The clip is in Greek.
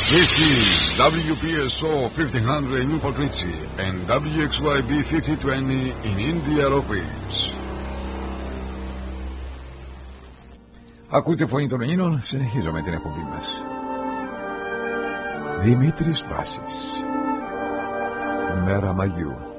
This is WPSO 1500 in Newport Richie and WXYB 5020 in India Ropes. Ακούτε φωνή των Ελλήνων, συνεχίζω με την εκπομπή μας. Δημήτρης Μπάσης, Μέρα Μαγιού.